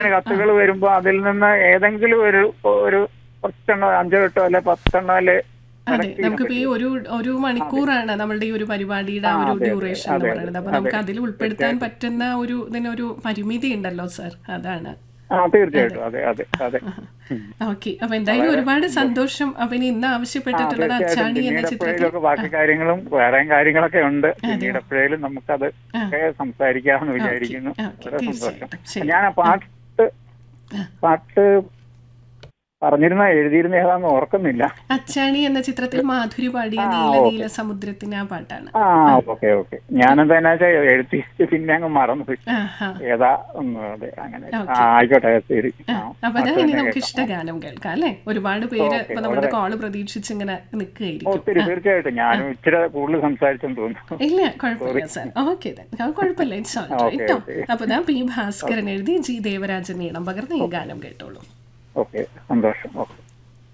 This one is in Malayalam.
കത്തുകൾ വരുമ്പോ അതിൽ നിന്ന് ഏതെങ്കിലും ഒരു കുറച്ചെണ്ണോ 5-8 അല്ലെ 10 അല്ലെ അതെ, നമുക്കിപ്പോ ഈ ഒരു മണിക്കൂറാണ് നമ്മളുടെ ഈ ഒരു പരിപാടിയുടെ ആ ഒരു ഡ്യൂറേഷൻ എന്ന് പറയുന്നത്. അപ്പൊ നമുക്ക് അതിൽ ഉൾപ്പെടുത്താൻ പറ്റുന്ന ഇതിനൊരു പരിമിതി ഉണ്ടല്ലോ സർ, അതാണ്. തീർച്ചയായിട്ടും. അതെ അതെ അതെ. ഓക്കെ, അപ്പൊ എന്തായാലും ഒരുപാട് സന്തോഷം. അപ്പൊ ഇനി ഇന്ന് ആവശ്യപ്പെട്ടിട്ടുള്ളത് അച്ചാണി എന്ന ചിത്രത്തിൽ ബാക്കി കാര്യങ്ങളും വേറെ കാര്യങ്ങളൊക്കെ ഉണ്ട്. പിന്നീട് എപ്പോഴേലും നമുക്കത് സംസാരിക്കാമെന്ന് വിചാരിക്കുന്നു. വളരെ സന്തോഷം. ഞാൻ പാട്ട് പറഞ്ഞിരുന്ന എഴുതിയിരുന്ന ഏതാന്ന് ഓർക്കുന്നില്ല. അച്ചാണി എന്ന ചിത്രത്തിൽ മാധുരി പാടിയ നീല നീല സമുദ്രത്തിന് ആ പാട്ടാണ്. Okay okay. ഞാനെന്താ എഴുതി പിന്നെ അങ്ങ് മറന്നു ഏതാ. അതെ, അങ്ങനെ. ആയിക്കോട്ടെ, ശരി. അപ്പൊ ഇനി നമുക്ക് ഇഷ്ടഗാനം കേൾക്കാം അല്ലെ? ഒരുപാട് പേര് ഇപ്പൊ നമ്മുടെ കോള് പ്രതീക്ഷിച്ച് ഇങ്ങനെ നിൽക്കുകയായിരിക്കും. ഒത്തിരി, തീർച്ചയായിട്ടും. ഞാനും ഇച്ചിരി കൂടുതൽ സംസാരിച്ചെന്ന് തോന്നുന്നു. ഇല്ല, കുഴപ്പമില്ല സാർ. ഓക്കെ, കുഴപ്പമില്ല. It's all right. അപ്പൊ പി ഭാസ്കരൻ എഴുതി ജി ദേവരാജൻ ഈണം പകർന്ന് ഈ ഗാനം കേട്ടോളൂ. ഓക്കെ, സന്തോഷം. ഓക്കെ.